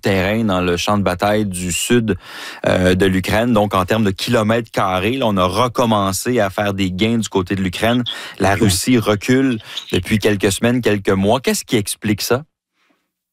terrain dans le champ de bataille du sud de l'Ukraine. Donc, en termes de kilomètres carrés, là, on a recommencé à faire des gains du côté de l'Ukraine. La Russie recule depuis quelques semaines, quelques mois. Qu'est-ce qui explique ça?